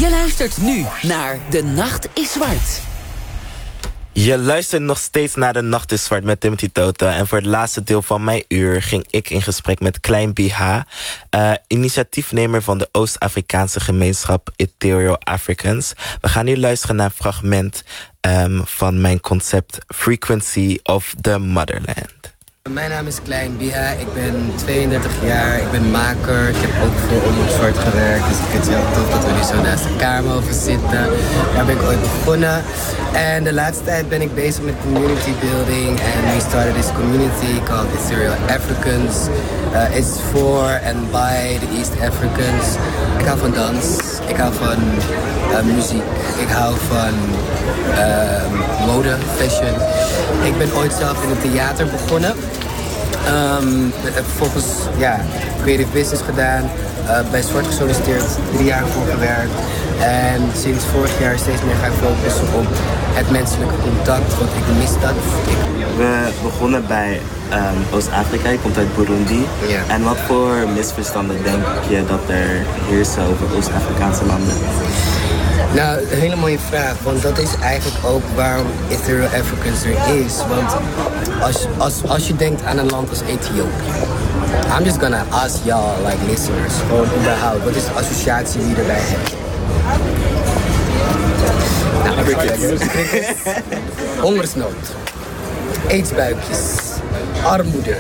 Je luistert nu naar De Nacht is Zwart. Je luistert nog steeds naar De Nacht is Zwart met Timothy Tota. En voor het laatste deel van mijn uur ging ik in gesprek met Klein BH, initiatiefnemer van de Oost-Afrikaanse gemeenschap Ethereal Africans. We gaan nu luisteren naar een fragment van mijn concept Frequency of the Motherland. Mijn naam is Klein BH, ik ben 32 jaar, ik ben maker, ik heb ook voor Omroep Zwart gewerkt, dus ik vind het heel tof dat we nu zo naast elkaar mogen zitten. Daar ben ik ooit begonnen en de laatste tijd ben ik bezig met community building and we started this community called Ethereal Africans. It's for and by the East Africans. Ik hou van dans, ik hou van muziek, ik hou van mode, fashion. Ik ben ooit zelf in het theater begonnen. Heb vervolgens creative business gedaan. Bij Zwart gesolliciteerd, 3 jaar voor gewerkt. En sinds vorig jaar steeds meer ga ik focussen op het menselijke contact, want ik mis dat. We begonnen bij Oost-Afrika, je komt uit Burundi. Ja. En wat voor misverstanden denk je dat er heersen over Oost-Afrikaanse landen? Nou, een hele mooie vraag, want dat is eigenlijk ook waarom Ethereal Africans er is. Want als je denkt aan een land als Ethiopië, I'm just gonna ask y'all, like listeners, gewoon überhaupt, wat is de associatie die je erbij hebt? Nou, hongersnood, aidsbuikjes, armoede.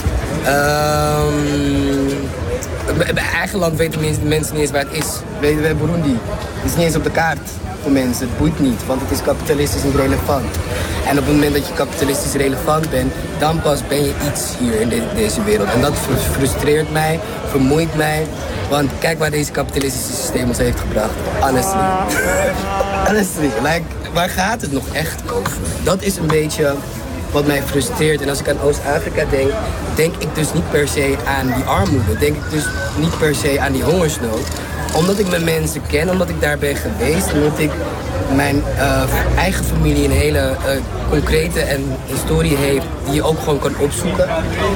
Bij eigen land weten mensen niet eens waar het is. Bij Burundi, het is niet eens op de kaart voor mensen. Het boeit niet, want het is kapitalistisch niet relevant. En op het moment dat je kapitalistisch relevant bent, dan pas ben je iets hier in deze wereld. En dat frustreert mij, vermoeit mij. Want kijk waar deze kapitalistische systeem ons heeft gebracht. Honestly. Honestly, like, waar gaat het nog echt over? Dat is een beetje wat mij frustreert. En als ik aan Oost-Afrika denk, denk ik dus niet per se aan die armoede. Denk ik dus niet per se aan die hongersnood. Omdat ik mijn mensen ken, omdat ik daar ben geweest. Omdat ik mijn eigen familie een hele concrete historie heeft die je ook gewoon kan opzoeken.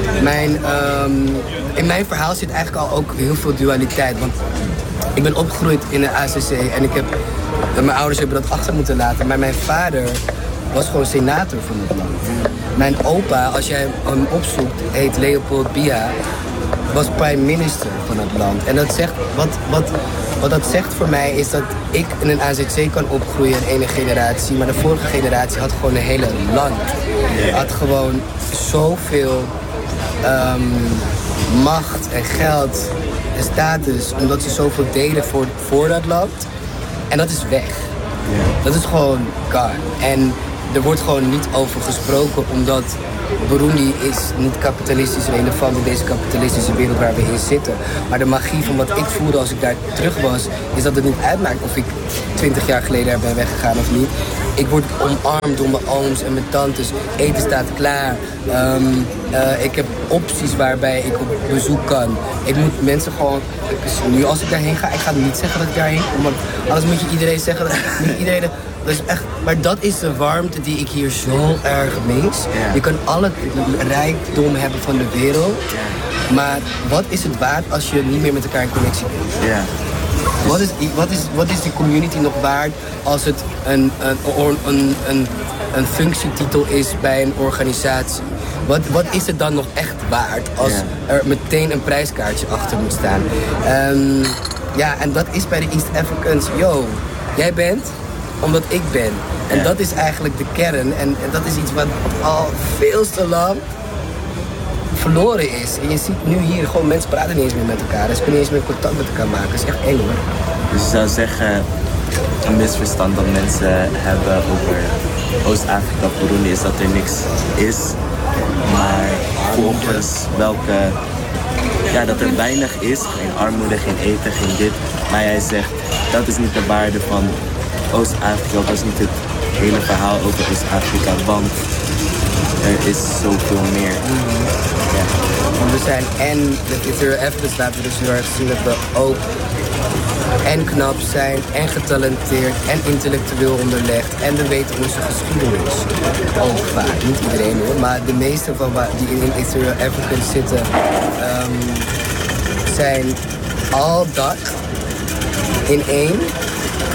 In mijn verhaal zit eigenlijk al ook heel veel dualiteit. Want ik ben opgegroeid in de ACC en mijn ouders hebben dat achter moeten laten. Maar mijn vader was gewoon senator van het land. Mijn opa, als jij hem opzoekt, heet Leopold Biya, was prime minister van het land. En dat zegt, wat dat zegt voor mij is dat ik in een AZC kan opgroeien in ene generatie, maar de vorige generatie had gewoon een hele land. Had gewoon zoveel macht en geld en status, omdat ze zoveel deden voor dat land. En dat is weg. Dat is gewoon gone. En er wordt gewoon niet over gesproken, omdat Burundi is niet kapitalistisch relevant in deze kapitalistische wereld waar we in zitten. Maar de magie van wat ik voelde als ik daar terug was, is dat het niet uitmaakt of ik 20 jaar geleden er ben weggegaan of niet. Ik word omarmd door mijn ooms en mijn tantes. Eten staat klaar. Ik heb opties waarbij ik op bezoek kan. Ik moet mensen gewoon... Nu als ik daarheen ga, ik ga niet zeggen dat ik daarheen kom. Want anders moet je iedereen zeggen... Niet iedereen, dat is echt, maar dat is de warmte die ik hier zo erg mis. Je kan alle rijkdom hebben van de wereld. Maar wat is het waard als je niet meer met elkaar in connectie bent? Wat is die community nog waard als het een functietitel is bij een organisatie? Wat is het dan nog echt waard als er meteen een prijskaartje achter moet staan? En dat is bij de East Africans. Yo, jij bent omdat ik ben. En dat is eigenlijk de kern. En dat is iets wat al veel te lang verloren is. En je ziet nu hier gewoon mensen praten niet eens meer met elkaar. Ze kunnen niet eens meer contact met elkaar maken. Dat is echt eng hoor. Dus je zou zeggen, een misverstand dat mensen hebben over Oost-Afrika of Burundi is dat er niks is. Maar volgens welke... Ja, dat er weinig is. Geen armoede, geen eten, geen dit. Maar jij zegt, dat is niet de waarde van Oost-Afrika. Dat is niet het hele verhaal over Oost-Afrika. Want er is zoveel meer. Ja. We zijn en de Ethereal Africans laten we dus heel erg zien dat we ook en knap zijn, en getalenteerd, en intellectueel onderlegd. En we weten onze geschiedenis. Ook vaak, niet iedereen hoor, maar de meesten van die in Ethereal Africans zitten, zijn al dat in één.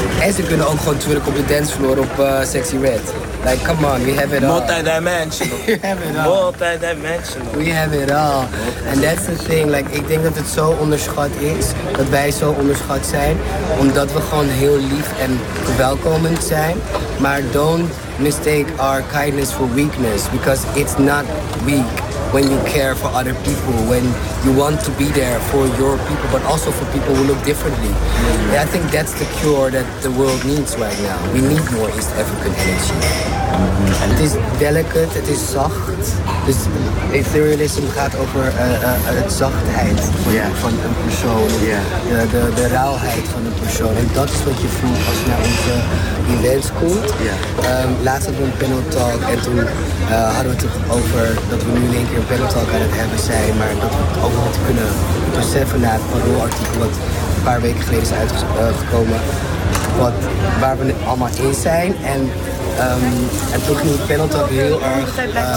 En ze kunnen ook gewoon twerken op de dancefloor op Sexy Red. Like, come on, we have it all. Multidimensional. We have it all. Multidimensional. We have it all. And that's the thing. Like, ik denk dat het zo onderschat is. Dat wij zo onderschat zijn. Omdat we gewoon heel lief en welkomend zijn. Maar don't mistake our kindness for weakness. Because it's not weak when you care for other people. When you want to be there for your people. But also for people who look differently. And I think that's the cure that the world needs right now. We need more East African energy. Het is delicate, het is zacht. Dus etherealism gaat over het zachtheid van een persoon. De rauwheid van een persoon. En dat is wat je voelt als je naar onze events komt. Laatst hadden we een panel talk en toen hadden we het over dat we nu in één keer een panel talk aan het hebben zijn. Maar dat we het ook moeten kunnen beseffen na het Parool-artikel wat een paar weken geleden is uitgekomen. Waar we allemaal in zijn. En toen ging het panel talk heel erg...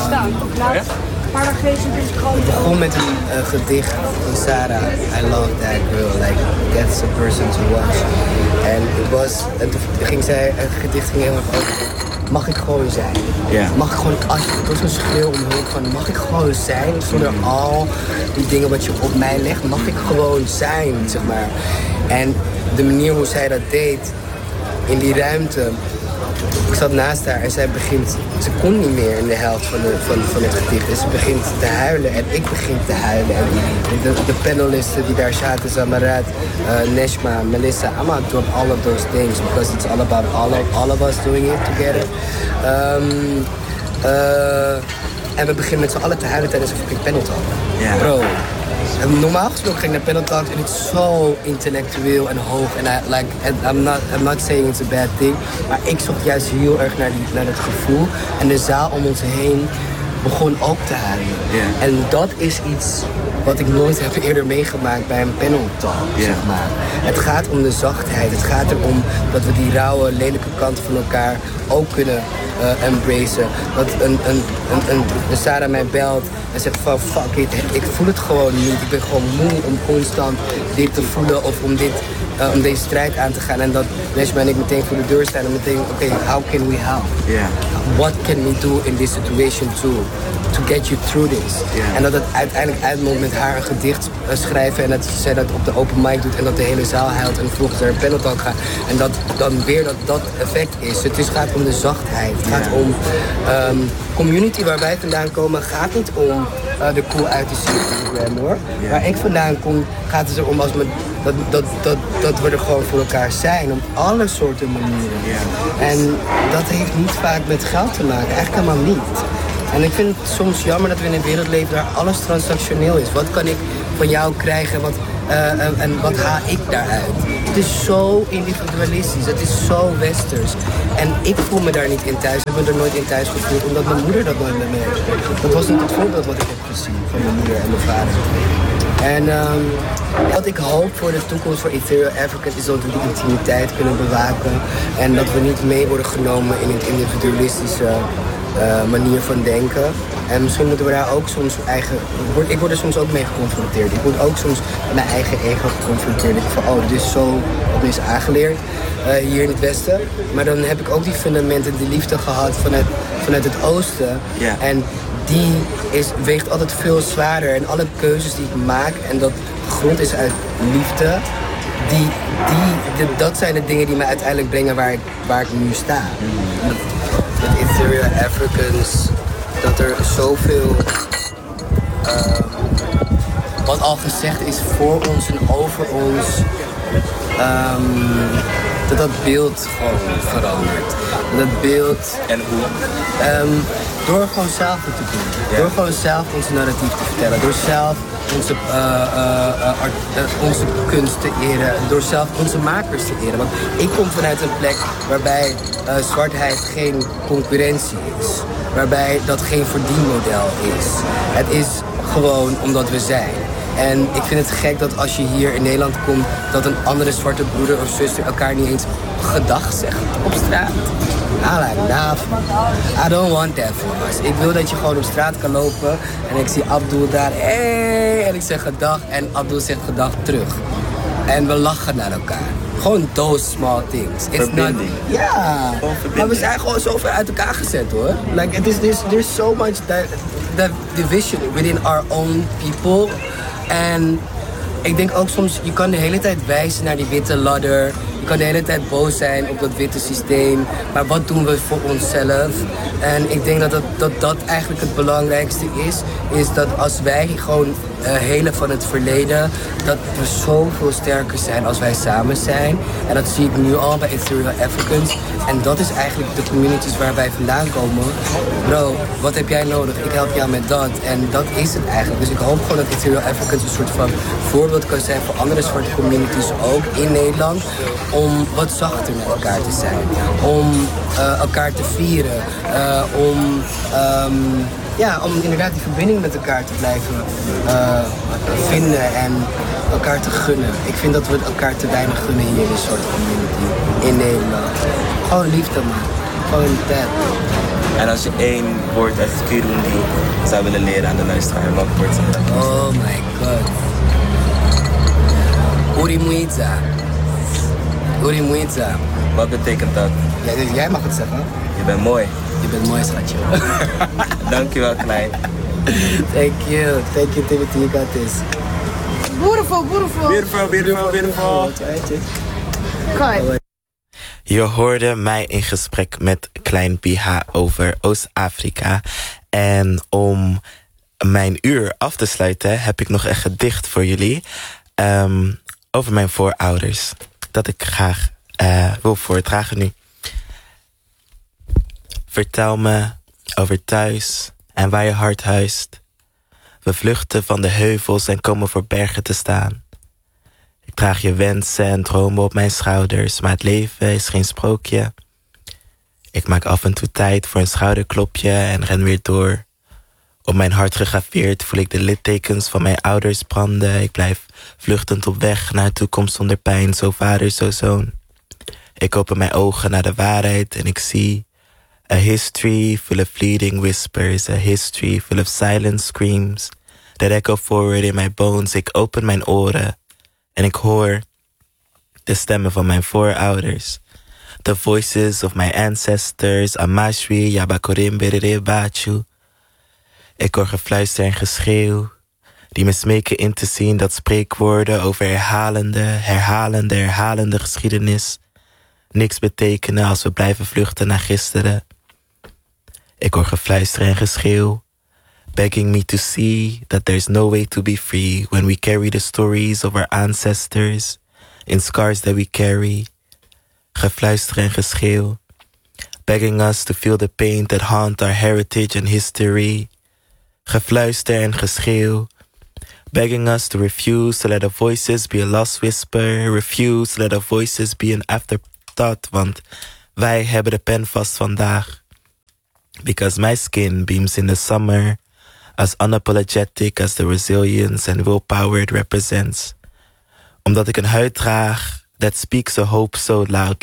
Het begon met een gedicht van Sarah. I love that girl, like that's a person to watch. En toen ging zij, het gedicht ging heel erg over, mag ik gewoon zijn? Mag ik gewoon, het was een schreeuw om hulp van, mag ik gewoon zijn? Zonder al die dingen wat je op mij legt, mag ik gewoon zijn, zeg maar. En de manier hoe zij dat deed, in die ruimte... Ik zat naast haar en ze kon niet meer in de helft van het gedicht. En ze begint te huilen en ik begin te huilen. En de panelisten die daar zaten, Zamarat, Neshma, Melissa, I'm gonna drop all of those things because it's all about all of us doing it together. En we beginnen met z'n allen te huilen tijdens een fucking panel talk. Bro. En normaal gesproken ging ik naar panel talks en het is zo intellectueel en hoog. En I'm not saying it's a bad thing. Maar ik zocht juist heel erg naar het gevoel. En de zaal om ons heen begon ook te huilen. En dat is iets wat ik nooit heb eerder meegemaakt bij een panel talk, zeg maar. Het gaat om de zachtheid. Het gaat erom dat we die rauwe, lelijke kanten van elkaar ook kunnen embracen. Dat een Sarah mij belt en zegt van fuck it, ik voel het gewoon niet. Ik ben gewoon moe om constant dit te voelen of om deze strijd aan te gaan. En dat Neshma en ik meteen voor de deur staan en meteen, oké, how can we help? What can we do in this situation to get you through this? En dat het uiteindelijk uitmondt met haar een gedicht schrijven en dat zij dat op de open mic doet en dat de hele zaal huilt en vervolgens naar een panel talk gaat. En dat dan weer dat effect is. Het gaat om de zachtheid. Het gaat om community waar wij vandaan komen. Gaat niet om de cool uit te zien op Instagram hoor. Waar ik vandaan kom gaat het erom als dat we er gewoon voor elkaar zijn. Op alle soorten manieren. En dat heeft niet vaak met geld te maken. Eigenlijk helemaal niet. En ik vind het soms jammer dat we in een wereld leven waar alles transactioneel is. Wat kan ik van jou krijgen en wat haal ik daaruit? Het is zo individualistisch, het is zo westers. En ik voel me daar niet in thuis. Ik heb me er nooit in thuis gevoeld, omdat mijn moeder dat nooit met me heeft gedaan. Dat was niet het voorbeeld wat ik heb gezien van mijn moeder en mijn vader. En wat ik hoop voor de toekomst voor Ethereal African is dat we die intimiteit kunnen bewaken. En dat we niet mee worden genomen in het individualistische manier van denken. En misschien moeten we daar ook soms ik word er soms ook mee geconfronteerd. Ik word ook soms met mijn eigen ego geconfronteerd. Ik van, dit is zo wat me is aangeleerd hier in het Westen. Maar dan heb ik ook die fundamenten, die liefde gehad vanuit het Oosten. En die weegt altijd veel zwaarder. En alle keuzes die ik maak en dat gegrond is uit liefde, dat zijn de dingen die me uiteindelijk brengen waar ik nu sta. Met Ethereal Africans, dat er zoveel wat al gezegd is voor ons en over ons, dat beeld gewoon verandert. Dat beeld... En hoe? Door gewoon zelf het te doen. Door gewoon zelf ons narratief te vertellen. Door zelf onze kunst te eren. Door zelf onze makers te eren. Want ik kom vanuit een plek waarbij zwartheid geen concurrentie is. Waarbij dat geen verdienmodel is. Het is gewoon omdat we zijn. En ik vind het gek dat als je hier in Nederland komt, dat een andere zwarte broeder of zuster elkaar niet eens gedag zegt op straat. I don't want that for us. Ik wil dat je gewoon op straat kan lopen en ik zie Abdul daar, hey, en ik zeg gedag en Abdul zegt gedag terug. En we lachen naar elkaar. Gewoon those small things. It's Verbinding. not... Ja. Maar we zijn gewoon zo ver uit elkaar gezet hoor. Like, there's so much that division within our own people. En ik denk ook soms, je kan de hele tijd wijzen naar die witte ladder. Je kan de hele tijd boos zijn op dat witte systeem. Maar wat doen we voor onszelf? En ik denk dat eigenlijk het belangrijkste is. Is dat als wij gewoon helen van het verleden, dat we zoveel sterker zijn als wij samen zijn. En dat zie ik nu al bij Ethereal Africans. En dat is eigenlijk de communities waar wij vandaan komen. Bro, wat heb jij nodig? Ik help jou met dat. En dat is het eigenlijk. Dus ik hoop gewoon dat Ethereal Africans een soort van voorbeeld kan zijn voor andere zwarte communities ook in Nederland. Om wat zachter met elkaar te zijn. Om elkaar te vieren. Om inderdaad die verbinding met elkaar te blijven vinden en elkaar te gunnen. Ik vind dat we elkaar te weinig gunnen hier in de zwarte community in Nederland. Gewoon liefde man. Gewoon dat. En als je één woord uit het Kirundi zou willen leren aan de luisteraar, welk woord zou dat zijn? Oh my god. Urimuita. Urimuita. Wat betekent dat? Ja, dus jij mag het zeggen. Je bent mooi. Je bent mooi, schatje. Dankjewel, Klein. Thank you, Timothy. You got this. Beautiful, beautiful. Beautiful, beautiful, beautiful. Good. Je hoorde mij in gesprek met Klein BH over Oost-Afrika. En om mijn uur af te sluiten heb ik nog een gedicht voor jullie. Over mijn voorouders. Dat ik graag wil voordragen nu. Vertel me over thuis en waar je hart huist. We vluchten van de heuvels en komen voor bergen te staan. Ik draag je wensen en dromen op mijn schouders, maar het leven is geen sprookje. Ik maak af en toe tijd voor een schouderklopje en ren weer door. Op mijn hart gegraveerd voel ik de littekens van mijn ouders branden. Ik blijf vluchtend op weg naar een toekomst zonder pijn, zo vader, zo zoon. Ik open mijn ogen naar de waarheid en ik zie a history full of fleeting whispers, a history full of silent screams that echo forward in my bones. Ik open mijn oren en ik hoor de stemmen van mijn voorouders. The voices of my ancestors, Amashwi, Yabakorim, Berere, Bachu. Ik hoor gefluister en geschreeuw, die me smeken in te zien dat spreekwoorden over herhalende geschiedenis niks betekenen als we blijven vluchten naar gisteren. Ik hoor gefluister en geschreeuw, begging me to see that there's no way to be free when we carry the stories of our ancestors in scars that we carry. Gefluister en geschreeuw, begging us to feel the pain that haunt our heritage and history. Gefluister en geschreeuw, begging us to refuse to let our voices be a lost whisper, refuse to let our voices be an afterthought, want wij hebben de pen vast vandaag. Because my skin beams in the summer, as unapologetic as the resilience and willpower it represents. Omdat ik een huid draag that speaks a hope so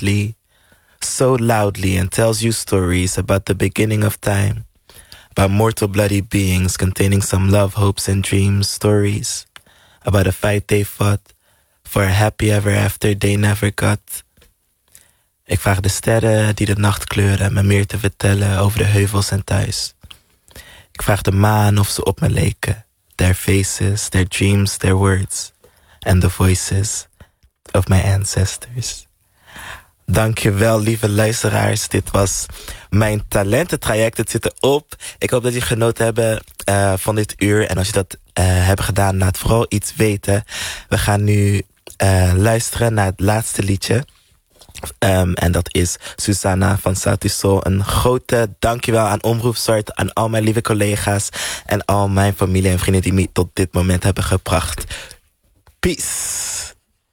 loudly and tells you stories about the beginning of time. About mortal bloody beings containing some love, hopes and dreams, stories about a fight they fought for a happy ever after they never got. Ik vraag de sterren die de nacht kleuren me meer te vertellen over de heuvels en thuis. Ik vraag de maan of ze op me leken, their faces, their dreams, their words and the voices of my ancestors. Dankjewel, lieve luisteraars. Dit was mijn talententraject. Het zit erop. Ik hoop dat jullie genoten hebben van dit uur. En als je dat hebt gedaan, laat vooral iets weten. We gaan nu luisteren naar het laatste liedje. En dat is Susanna van Satuso. Een grote dankjewel aan Omroep Zwart, aan al mijn lieve collega's en al mijn familie en vrienden die me tot dit moment hebben gebracht. Peace.